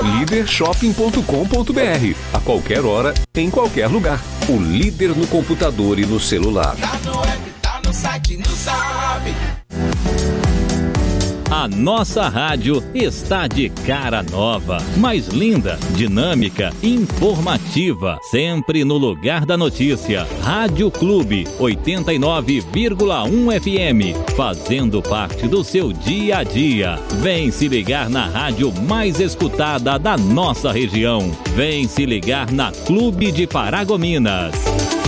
Lídershopping.com.br. A qualquer hora, em qualquer lugar. O líder no computador e no celular. Tá no app, tá no site, no Zap. A nossa rádio está de cara nova, mais linda, dinâmica, informativa, sempre no lugar da notícia. Rádio Clube 89,1 FM, fazendo parte do seu dia a dia. Vem se ligar na rádio mais escutada da nossa região. Vem se ligar na Clube de Paragominas.